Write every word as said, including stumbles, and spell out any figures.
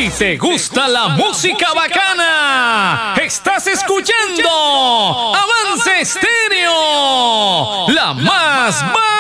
Si te gusta la música bacana, estás escuchando Avance Estéreo, la más bacana.